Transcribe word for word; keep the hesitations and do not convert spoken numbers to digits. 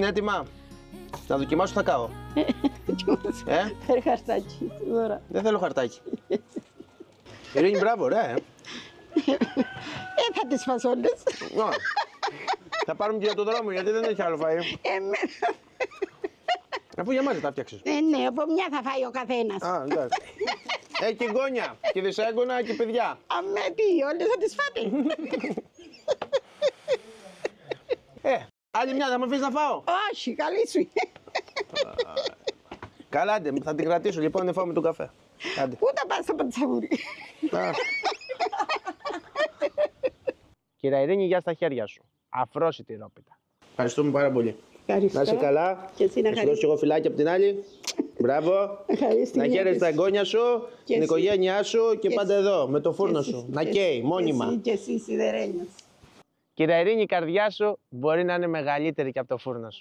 είναι έτοιμα. Να δοκιμάσω τα κάω. ε? Φέρε χαρτάκι τώρα. Δεν θέλω χαρτάκι. Ειρήνη, μπράβο, ωραία. Ε, ε θα τις φασόλες. Θα πάρουμε και για το δρόμο, γιατί δεν έχει άλλο φαΐ. Εμένα. Αφού για μας τα φτιάξεις. Ε, ναι, από μια θα φάει ο καθένας. Α, εντάξει. Έχει και γόνια, και δυσέγγωνα και παιδιά. Αμέ τι, όλες θα τις φάτε. Ε, άλλη μια, θα με αφήσεις να φάω. Όχι, καλή σου. Καλά, άντε, θα την κρατήσω λοιπόν, δεν φάω με τον καφέ. Άντε. Πού τα πας στο πατσαβούρι. Κυρία Ειρήνη, γεια στα χέρια σου. Αφρόσιτη ρόπιτα. Ευχαριστούμε πάρα πολύ. Ευχαριστώ. Να είσαι καλά. Και εσύ να σου δώσω εγώ φυλάκι από την άλλη. Μπράβο. Να χαίρεσαι τα εγγόνια σου, την οικογένειά σου και, και πάντα εδώ με το φούρνο σου. Να καίει μόνιμα. Και εσύ σιδερένιος. Κυρία Ειρήνη, η καρδιά σου μπορεί να είναι μεγαλύτερη και από το φούρνο σου.